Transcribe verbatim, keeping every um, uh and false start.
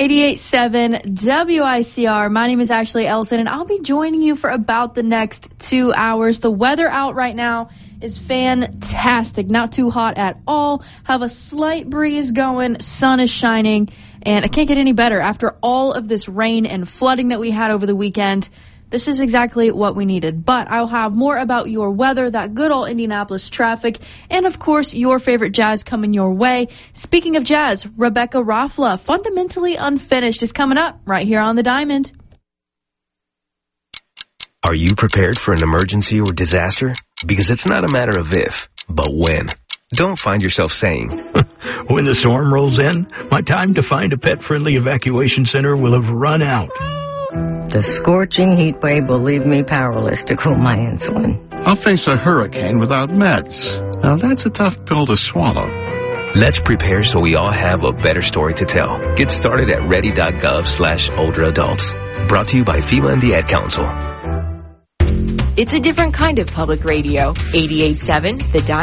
eighty-eight point seven W I C R. My name is Ashley Ellison, and I'll be joining you for about the next two hours. The weather out right now is fantastic. Not too hot at all. Have a slight breeze going. Sun is shining, and it can't get any better. After all of this rain and flooding that we had over the weekend, this is exactly what we needed. But I'll have more about your weather, that good old Indianapolis traffic, and of course, your favorite jazz coming your way. Speaking of jazz, Rebecca Raffla, Fundamentally Unfinished, is coming up right here on The Diamond. Are you prepared for an emergency or disaster? Because it's not a matter of if, but when. Don't find yourself saying, when the storm rolls in, my time to find a pet-friendly evacuation center will have run out. The scorching heat wave will leave me powerless to cool my insulin. I'll face a hurricane without meds. Now that's a tough pill to swallow. Let's prepare so we all have a better story to tell. Get started at ready.gov slash older adults. Brought to you by FEMA and the Ad Council. It's a different kind of public radio. eighty-eight point seven The Diamond.